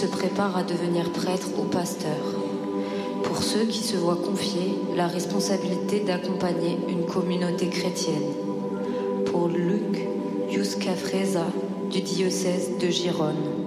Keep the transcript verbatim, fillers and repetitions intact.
se préparent à devenir prêtres ou pasteurs. Pour ceux qui se voient confier la responsabilité d'accompagner une communauté chrétienne. Pour Luc Yuska Freza du diocèse de Gérone.